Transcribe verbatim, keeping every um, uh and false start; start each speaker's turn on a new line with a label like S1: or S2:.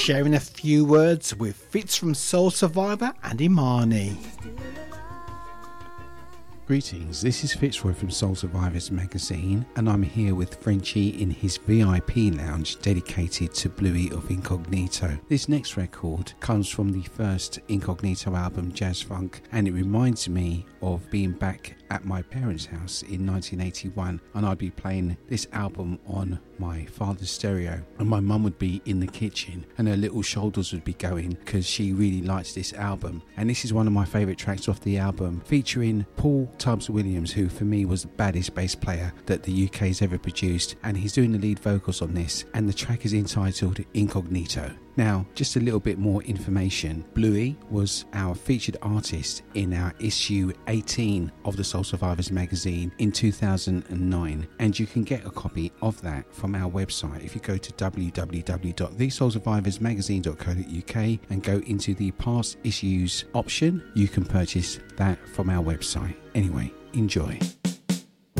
S1: sharing a few words with Fitz from Soul Survivor and Imani.
S2: Greetings, this is Fitzroy from Soul Survivors magazine, and I'm here with Frenchie in his V I P lounge dedicated to Bluey of Incognito. This next record comes from the first Incognito album, Jazz Funk, and it reminds me of being back at my parents' house in nineteen eighty-one, and I'd be playing this album on my father's stereo, and my mum would be in the kitchen and her little shoulders would be going because she really likes this album. And this is one of my favourite tracks off the album, featuring Paul Tubbs Williams, who for me was the baddest bass player that the U K's ever produced, and he's doing the lead vocals on this, and the track is entitled Incognito. Now, just a little bit more information. Bluey was our featured artist in our issue eighteen of the Soul Survivors magazine in two thousand nine, and you can get a copy of that from our website. If you go to w w w dot the soul survivors magazine dot co dot u k and go into the past issues option, you can purchase that from our website. Anyway, enjoy.